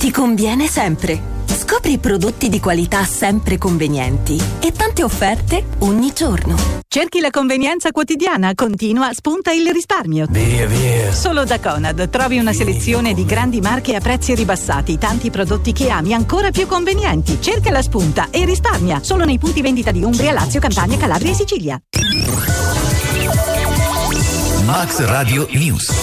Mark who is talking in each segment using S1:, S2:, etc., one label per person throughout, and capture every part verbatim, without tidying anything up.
S1: Ti conviene sempre. Scopri prodotti di qualità sempre convenienti e tante offerte ogni giorno.
S2: Cerchi la convenienza quotidiana, continua, spunta il risparmio.
S3: Via, via.
S2: Solo da Conad trovi una selezione di grandi marche a prezzi ribassati, tanti prodotti che ami ancora più convenienti. Cerca la spunta e risparmia. Solo nei punti vendita di Umbria, Lazio, Campania, Calabria e Sicilia.
S3: Max Radio News.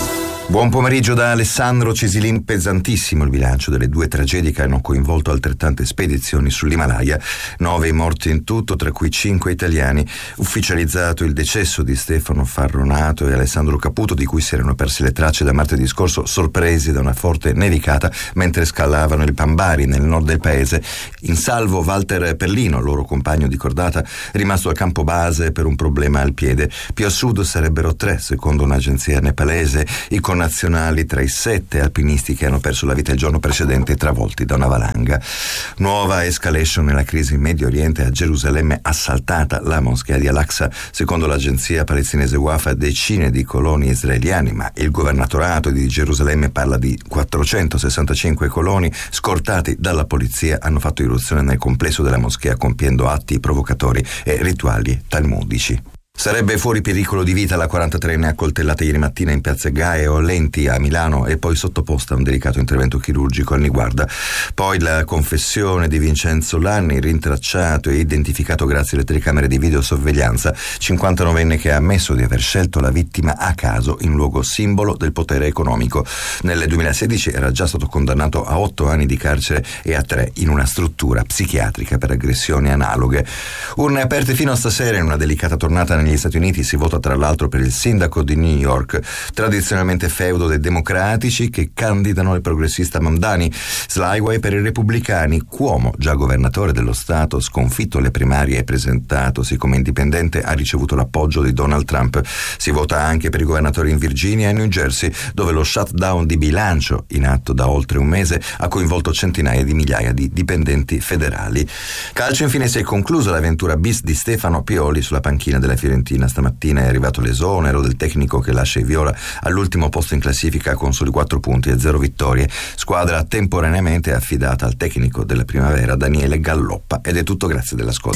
S4: Buon pomeriggio da Alessandro Cesilin. Pesantissimo il bilancio delle due tragedie che hanno coinvolto altrettante spedizioni sull'Himalaya. Nove morti in tutto, tra cui cinque italiani. Ufficializzato il decesso di Stefano Farronato e Alessandro Caputo, di cui si erano perse le tracce da martedì scorso, sorpresi da una forte nevicata mentre scalavano il Pambari nel nord del paese. In salvo Walter Perlino, loro compagno di cordata, rimasto al campo base per un problema al piede. Più a sud sarebbero tre, secondo un'agenzia nepalese, i nazionali tra i sette alpinisti che hanno perso la vita il giorno precedente travolti da una valanga. Nuova escalation nella crisi in Medio Oriente. A Gerusalemme assaltata la moschea di Al-Aqsa. Secondo l'agenzia palestinese Wafa, decine di coloni israeliani, ma il governatorato di Gerusalemme parla di quattrocentosessantacinque coloni scortati dalla polizia, hanno fatto irruzione nel complesso della moschea compiendo atti provocatori e rituali talmudici. Sarebbe fuori pericolo di vita la quarantatreenne accoltellata ieri mattina in piazza Gaio Lenti a Milano e poi sottoposta a un delicato intervento chirurgico al Niguarda. Poi la confessione di Vincenzo Lanni, rintracciato e identificato grazie alle telecamere di videosorveglianza, cinquantanovenne che ha ammesso di aver scelto la vittima a caso in luogo simbolo del potere economico. Nel duemilasedici era già stato condannato a otto anni di carcere e a tre in una struttura psichiatrica per aggressioni analoghe. Urne aperte fino a stasera in una delicata tornata negli Stati Uniti. Si vota tra l'altro per il sindaco di New York, tradizionalmente feudo dei democratici che candidano il progressista Mamdani. Slightway per i repubblicani. Cuomo, già governatore dello Stato, sconfitto alle primarie e presentatosi come indipendente, ha ricevuto l'appoggio di Donald Trump. Si vota anche per i governatori in Virginia e New Jersey, dove lo shutdown di bilancio in atto da oltre un mese ha coinvolto centinaia di migliaia di dipendenti federali. Calcio, infine, si è conclusa l'avventura bis di Stefano Pioli sulla panchina della Fiorentina. Stamattina è arrivato l'esonero del tecnico che lascia i viola all'ultimo posto in classifica con soli quattro punti e zero vittorie. Squadra temporaneamente affidata al tecnico della primavera Daniele Galloppa. Ed è tutto, grazie dell'ascolto.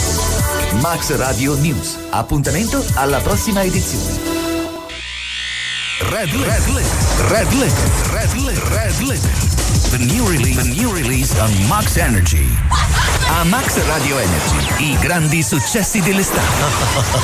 S3: Max Radio News. Appuntamento alla prossima edizione. Red Red Red Red Red Red Red The new release, the new release on Max Energy. A Max Radio Energy, i grandi successi dell'estate.